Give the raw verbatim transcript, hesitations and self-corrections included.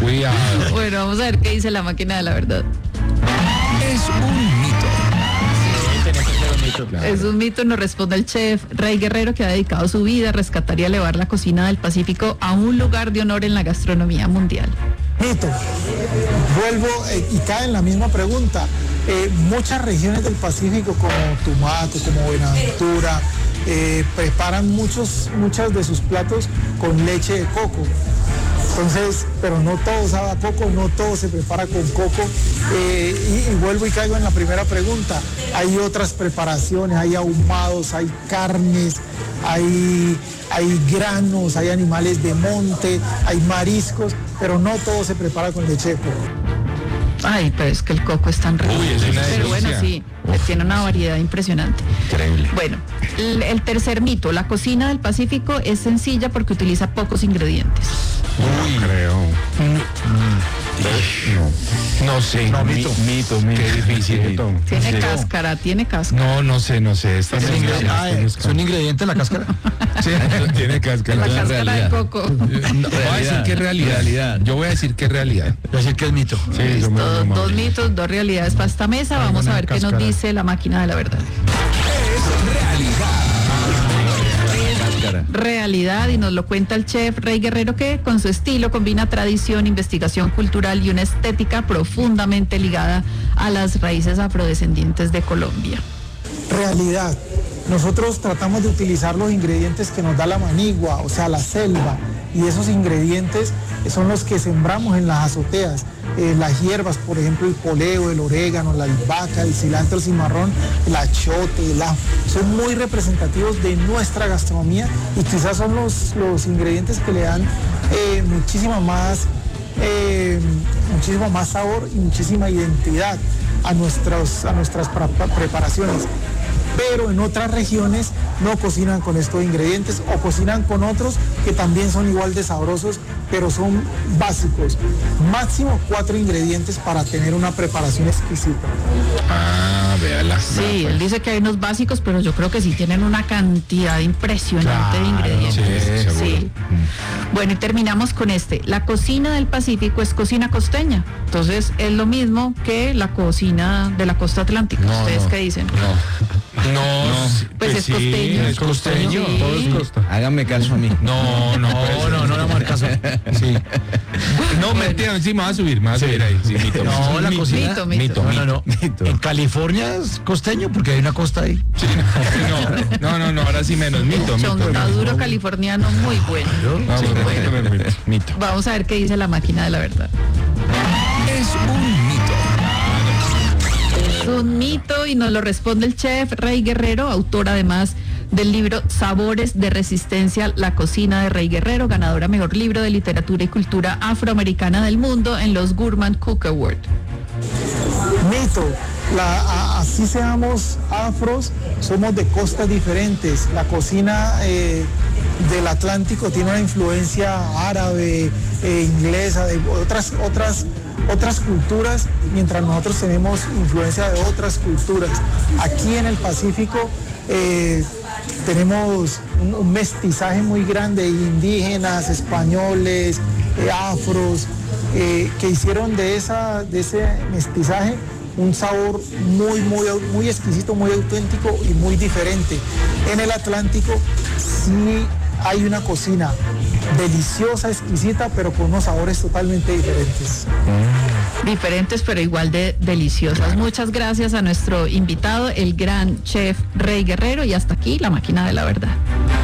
Cuidado. Bueno, vamos a ver qué dice la máquina de la verdad. Es un mito. Claro. Es un mito, nos responde el chef Rey Guerrero, que ha dedicado su vida a rescatar y a elevar la cocina del Pacífico a un lugar de honor en la gastronomía mundial. Mito. Vuelvo eh, y cae en la misma pregunta. Eh, muchas regiones del Pacífico, como Tumaco, como Buenaventura, eh, preparan muchos, muchos de sus platos con leche de coco. Entonces, pero no todo sabe a coco, no todo se prepara con coco. Eh, y, y vuelvo y caigo en la primera pregunta. Hay otras preparaciones, hay ahumados, hay carnes, hay, hay granos, hay animales de monte, hay mariscos, pero no todo se prepara con leche de coco. Ay, pero es que el coco es tan rico. Uy, es una pero bueno, delicia. sí, Uf. tiene una variedad impresionante. Increíble. Bueno, el, el tercer mito, la cocina del Pacífico es sencilla porque utiliza pocos ingredientes. Uy, no creo. No, no sé. No, mito. Mito, mito. Qué difícil. Mito. Tiene Sí. cáscara, tiene cáscara. No, no sé, no sé. Esta ¿Es, no un es- ingre- ah, esta no ¿es un ingrediente la cáscara? Sí, tiene cáscara. La cáscara de coco. No, voy a decir que es realidad. Realidad. Yo voy a decir que es realidad. Voy a decir que es mito. Sí, yo Listo, me- yo me- dos mitos, dos realidades para esta mesa. Vamos a ver qué nos cáscara. dice la máquina de la verdad. Cáscara. Realidad, y nos lo cuenta el chef Rey Guerrero, que con su estilo combina tradición, investigación cultural y una estética profundamente ligada a las raíces afrodescendientes de Colombia. Realidad. Nosotros tratamos de utilizar los ingredientes que nos da la manigua, o sea, la selva, y esos ingredientes son los que sembramos en las azoteas. Eh, las hierbas, por ejemplo, el poleo, el orégano, la albahaca, el cilantro, el cimarrón, el achote, el ajo, son muy representativos de nuestra gastronomía y quizás son los, los ingredientes que le dan eh, muchísima más, eh, muchísimo más sabor y muchísima identidad a, nuestros, a nuestras pra- pra- preparaciones. Pero en otras regiones no cocinan con estos ingredientes o cocinan con otros que también son igual de sabrosos, pero son básicos. Máximo cuatro ingredientes para tener una preparación exquisita. Ah, véala. Sí, él dice que hay unos básicos, pero yo creo que sí tienen una cantidad impresionante de Claro, ingredientes. sí, seguro. Sí. Bueno, y terminamos con este. La cocina del Pacífico es cocina costeña. Entonces es lo mismo que la cocina de la costa atlántica. No, ¿Ustedes no, qué dicen? No. No, sí, Pues es sí, costeño. es costeño. Sí. Todo es costa. Háganme caso a mí. No, no, No, no, no le vamos a dar caso. Sí. No, mentira, sí, me va a subir, me va a subir ahí. Sí, mito. No, la Mito. cocina. Mito, mito. No, no, no. En California es costeño porque hay una costa ahí. Sí, no, no, no, no, ahora sí menos. Mito, mito. Chontaduro californiano muy bueno. Vamos, Sí, mito, bueno. mito, mito. Vamos a ver qué dice la máquina de la verdad. Es un mito. Es un mito y nos lo responde el chef Rey Guerrero, autor además del libro Sabores de Resistencia, la cocina de Rey Guerrero, ganadora mejor libro de literatura y cultura afroamericana del mundo en los Gourmand Cook Award. Mito. La, a- así seamos afros, somos de costas diferentes. La cocina eh, del Atlántico tiene una influencia árabe, eh, inglesa, de otras, otras, otras culturas, mientras nosotros tenemos influencia de otras culturas. Aquí en el Pacífico eh, tenemos un, un mestizaje muy grande, indígenas, españoles, eh, afros, eh, que hicieron de, esa, de ese mestizaje un sabor muy, muy, muy exquisito, muy auténtico y muy diferente. En el Atlántico sí hay una cocina deliciosa, exquisita, pero con unos sabores totalmente diferentes. Diferentes pero igual de deliciosas. Muchas gracias a nuestro invitado, el gran chef Rey Guerrero, y hasta aquí la máquina de la verdad.